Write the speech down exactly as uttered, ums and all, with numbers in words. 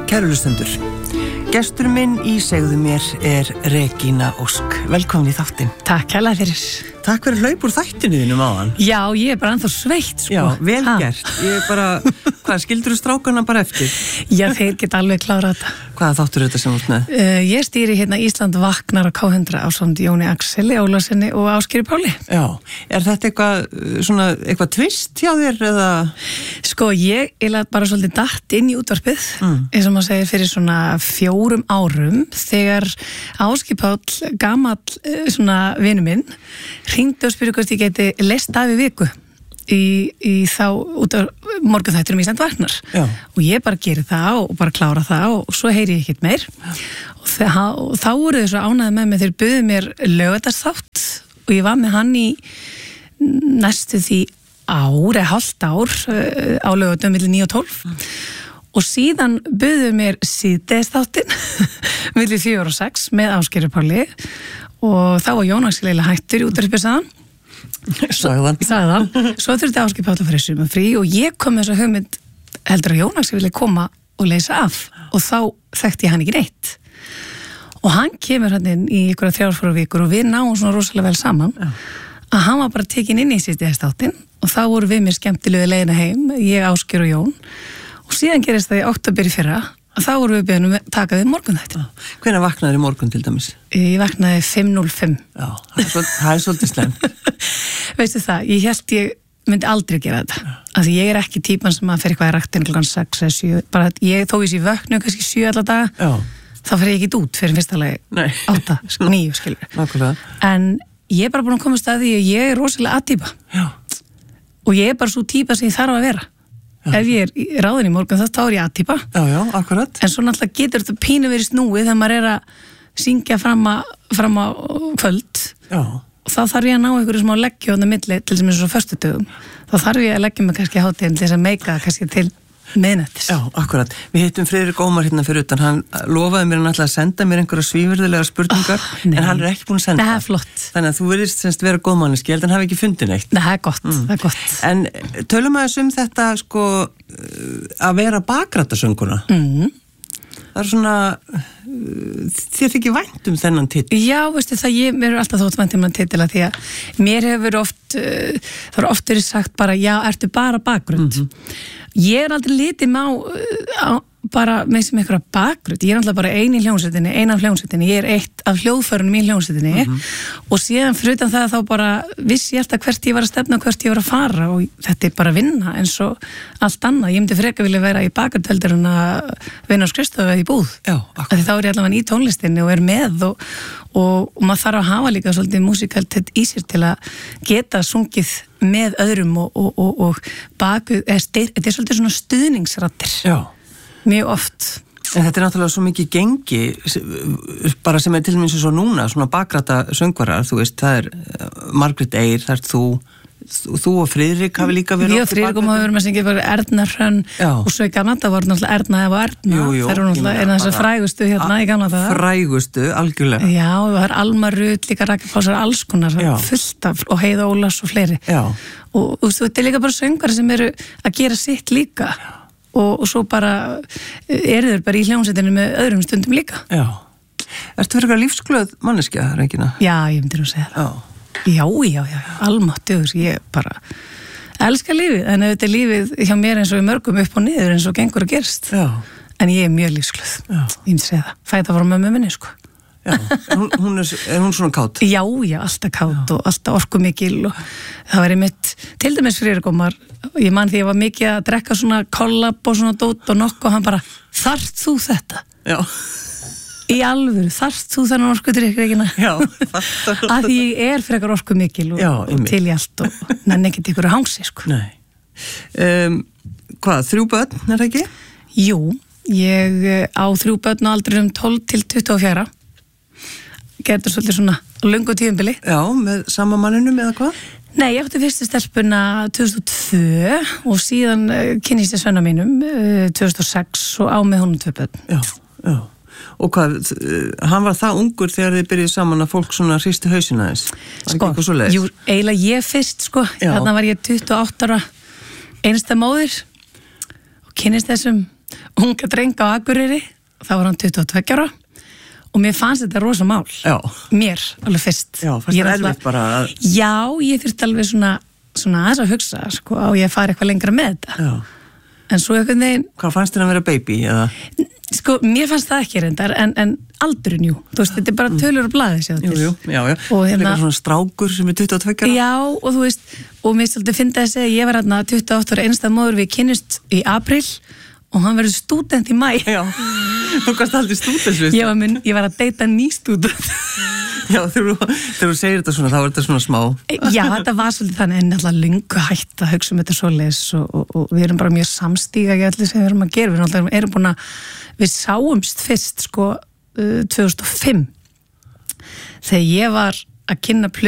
Kæru hlustendur, gestur minn í Segðu mér er Regína Ósk. Velkomin í þáttinn. Takk hérlega fyrir. Takk fyrir hlaup úr þættinu þínum áðan. Já, ég er bara ennþá sveitt, sko. Já, vel gert. Ég er bara, hvað, skildur þú strákana bara eftir? Já, þeir geta alveg klárað þetta. Hvaða þáttur er þetta sem þú ert með? Uh, ég stýri hérna Ísland vaknar á K hundrað ásamt Jóni Axeli Ólasinni og Ásgeiri Páli. Já, er þetta eitthvað, svona, eitthvað tvist hjá þér eða? Sko, ég er bara svolítið datt inn í útvarpið, mm. eins og maður segir fyrir svona fjórum árum, þegar Ásgeir Páll, gamall svona vinur minn, hringdi og spurði hvort ég geti lest af í viku í, í þá út af morgunþættinum Ísland vaknar. Já. Og ég bara geri það og bara klára það og svo heyri ég ekkert meir og, það, og þá voru þau svo ánægði með mig, þeir buðu mér laugardagsþátt og ég var með hann í næstu því ár eða hálft ár á laugardögum milli níu og tólf mm. og síðan buðu mér síðdegisþáttinn milli fjögur og sex með Ásgeiri Páli og þá var Jón Axel eiginlega hættur út af spyrsaðan Sagðan Sagðan Svo þurfti Ásgeir Páll að fara í sumarfrí og ég kom með þessa hugmynd heldur að Jón Axel vilja koma og leysa af og þá þekkti ég hann ekki neitt og hann kemur hann inn í einhverja þrjár vikur og við náum svona rosalega vel saman Já. Að hann var bara tekinn inn í síðdegisþáttinn og þá voru við mér skemmtilegu leiðina heim ég, Ásgeir og Jón og síðan gerist það í október í fyrra og þá voru við beðnum að taka við morgunþættina. Hvenær vaknaðir í morgun til dæmis? Ég vaknaði fimm núll fimm. Já, það er, svol, það er svolítið slæmt. Veistu það, ég held ég myndi aldrei gera þetta. Af því ég er ekki típan sem að fer eitthvað í ræktinu klukkan sex eða sjö. Bara ég þó ég sé vöknu kannski sjö alla daga, Já. Þá fer ég ekki út fyrir fyrsta lagi átta, níu skilur. Nákvæmlega. En ég er bara búin að koma að því að ég er rosalega A-típa. Já. Og ég er bara svo típa sem ég þarf að vera. Já. Ef ég er ráðin í morgun þá er ég A-típa. Já, já, akkurat. En svo náttúrulega getur þetta pínu verið snúið þegar maður er að syngja fram að, fram að kvöld. Já. Og þá þarf ég að ná einhverju smá leggju á það milli til sem er svo föstudögum. Þá þarf ég að leggja mig kannski hátíðin til þess að meika kannski til miðnættis. Já, akkurat. Við hittum Friðrik Ómar hérna fyrir utan. Hann lofaði mér náttúrulega að senda mér einhverja svívirðulega spurningar, oh, en hann er ekki búin að senda. Það er flott. Þannig að þú verðist semst vera góð manneski, en hann hafi ekki fundið neitt. Það er gott, mm. það er gott. En tölum aðeins um þetta, sko, að vera bakrættasönguna. Mm. Það er svona, þér þykir vænt um þennan titil. Já, veistu það, ég mér er alltaf þótt vænt um þennan titila því að mér hefur oft, uh, það er oft verið sagt bara, já, ertu bara bakgrund. Mm-hmm. Ég er aldrei litið má á, bara með sem einhverja bakgrund. Ég er alltaf bara ein í hljómsveitinni, ein af hljómsveitinni. Ég er eitt af hljóðfærunum í hljómsveitinni mm-hmm. og síðan fyrir utan það þá bara vissi ég alltaf hvert ég var að stefna og hvert ég var að fara og þetta er bara vinna eins og allt annað. Ég myndi freka vilja vera í bakgrund heldur en að vinna á skrifstofu eða í búð. Já, akkurat. Þá er ég allavega í tónlistinni og er með og, og, og maður þarf að hafa líka svolítið músikaltett í sér til að geta sungið með öðrum og, og, og, og baku, þetta er svolítið svona stuðningsrattir. Já. Mjög oft. En þetta er náttúrulega svo mikið gengi, bara sem er til dæmis svo núna, svona bakræta söngvarar, þú veist, það er Margrét Eir, það er þú, þú og Friðrik hafi líka verið. Ég og Friðrik og maður verið með sem ekki bara Erna Hrönn og svo í gamla það voru náttúrulega Erna eða Erna, jú, jú, það eru náttúrulega eina þessar frægustu hérna í gamla það. Frægustu, algjörlega. Já, það er Alma Rutt, líka Rakel Pálsar, alls konar, fullt af, og Heiða Ólafs og fleiri. Já. Og þú veist, þetta er líka bara söngvar sem eru að gera sitt líka. Og, og svo bara eru þeir bara í hljómsveitinu með öðrum stundum líka. Já. Ertu verið eitthvað lífsglöð manneskja, Regína? Já, ég myndi nú segja það. Já, já, já, almáttugur, ég bara elska lífið, en ef þetta er lífið hjá mér eins og í mörgum upp og niður eins og gengur að gerst. Já. En ég er mjög lífsglöð, já. Ég myndi segja það. Fæta frá mömmu minni, sko. Já, hún, hún er, er hún svona kátt? Já, já, alltaf kátt og alltaf orkumikil og það var einmitt, til dæmis Friðrik Ómar, ég man því ég var mikið að drekka svona kollab og svona dót og nokk og hann bara, þarft þú þetta? Já. Í alvöru, þarft þú þennan orkudrykk, Regína? Já, þarft það. Að því ég er frekar orkumikil og, já, og til í allt og nenni ekkert ykkur að hangsi, sko. Nei. Um, hvað, þrjú börn, er það ekki? Jú, ég á þrjú börn á aldrinum tólf til tuttugu og fjögur. Gerður svolítið svona löngu tíðumbili. Já, með sama manninum eða hvað? Nei, ég átti fyrstu stelpuna tvö þúsund og tvö og síðan uh, kynnist ég svenna mínum uh, tvö þúsund og sex og á með honum tvö börn. Já, já. Og hvað, hann var það ungur þegar þið byrjuð saman að fólk svona hristi hausina þess? Sko, jú, eiginlega ég fyrst, sko. Já. Þarna var ég tuttugu og átta ára einsta móðir og kynnist þessum unga dreng á Akureyri, þá var hann tuttugu og tveggja ára og mér fannst þetta rosa mál. Já. Mér, alveg fyrst. Já, fannst það erfitt bara að... Já, ég þurfti alveg svona, svona aðeins að hugsa, sko, á ég að fara eitthvað lengra með þetta. Já. En svo eitthvað neginn... Hvað fannst þér að vera baby, eða? Sko, mér fannst það ekki reyndar, en, en aldurinn, jú. Þú veist, þetta er bara tölur og blaði, séu til. Jú, jú, já, já. Og hérna... Það er svona strákur sem er tuttugu og tveggja ára. Já, og þú veist, og mér svolítið fyndi að segja, ég var hérna tuttugu og átta ára einstæð móðir, við kynnust í apríl og hann verður stúdent í mæ. Já, þú gast aldrei stúdent. Ég var, minn, ég var að deyta ný stúdent. Já, þegar þú segir þetta svona, þá er þetta svona smá. Já, þetta var svolítið þannig, en alltaf löngu hætt að hugsa um þetta svoleiðis og, og, og við erum bara mjög samstíga í allir sem við erum að gera. Við erum, erum búin að, við sáumst fyrst, sko, tvö þúsund og fimm þegar ég var að kynna